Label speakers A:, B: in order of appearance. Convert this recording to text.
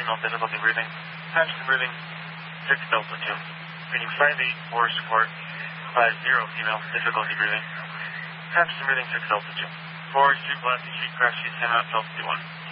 A: female, difficulty breathing. Passenger breathing, 6 Delta 2. Reading 58 for support, 50 female, difficulty breathing. Passenger breathing, 6 Delta 2. 4 2 Pulaski Street, crash sheet 10 out, Delta 21.